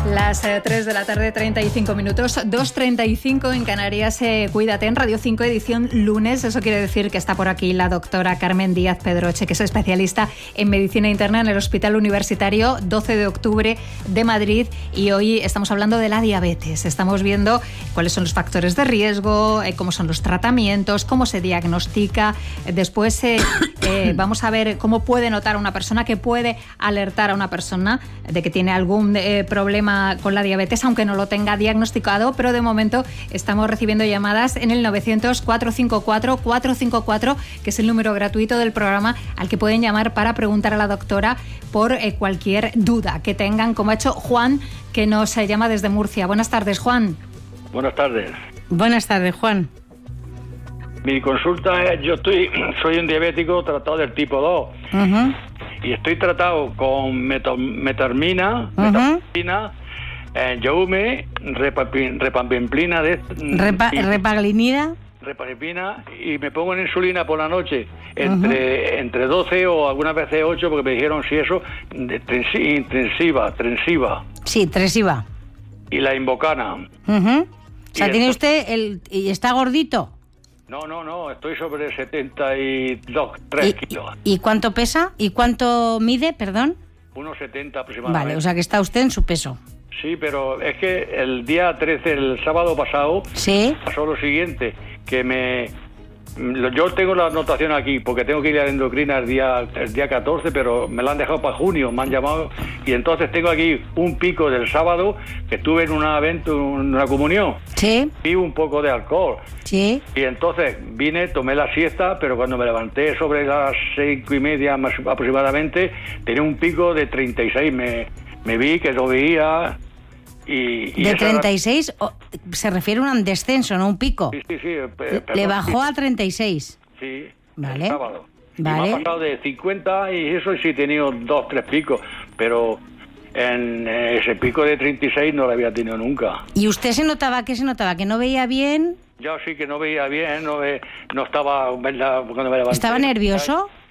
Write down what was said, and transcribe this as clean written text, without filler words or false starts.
Las 3 de la tarde, 35 minutos, 2:35 en Canarias. Cuídate en Radio 5, edición lunes. Eso quiere decir que está por aquí la doctora Carmen Díaz Pedroche, que es especialista en medicina interna en el Hospital Universitario 12 de octubre de Madrid. Y hoy estamos hablando de la diabetes. Estamos viendo cuáles son los factores de riesgo, cómo son los tratamientos, cómo se diagnostica. Después vamos a ver cómo puede notar una persona, que puede alertar a una persona de que tiene algún problema con la diabetes, aunque no lo tenga diagnosticado. Pero de momento estamos recibiendo llamadas en el 900-454-454, que es el número gratuito del programa al que pueden llamar para preguntar a la doctora por cualquier duda que tengan, como ha hecho Juan, que nos llama desde Murcia. Buenas tardes, Juan. Buenas tardes. Buenas tardes, Juan. Mi consulta es, soy un diabético tratado del tipo 2. Uh-huh. Y estoy tratado con metarmina, Youme, repaglinida, repaglinida, y me pongo en insulina por la noche entre 12 o algunas veces 8, porque me dijeron si eso, intensiva. Sí, Tresiva. Y la Invocana. O sea, ¿tiene usted y está gordito? No, estoy sobre 3 kilos. ¿Y cuánto pesa? ¿Y cuánto mide, perdón? 1,70 aproximadamente. Vale, o sea que está usted en su peso. Sí, pero es que el día 13, el sábado pasado, ¿sí?, pasó lo siguiente, que yo tengo la anotación aquí, porque tengo que ir a la endocrina el día 14, pero me la han dejado para junio, me han llamado, y entonces tengo aquí un pico del sábado, que estuve en un evento, una comunión. Sí. Vi un poco de alcohol. Sí. Y entonces vine, tomé la siesta, pero cuando me levanté sobre las 5:30 más aproximadamente, tenía un pico de 36, me vi que lo veía. Y de 36, se refiere a un descenso, no un pico. Sí. Le bajó a 36. Sí, vale. El sábado. Vale. Y me ha pasado de 50 y eso sí he tenido 2, 3 picos, pero en ese pico de 36 no lo había tenido nunca. ¿Y usted se notaba? ¿Que no veía bien? Yo sí que no veía bien, no estaba, cuando me levanté. ¿Estaba nervioso?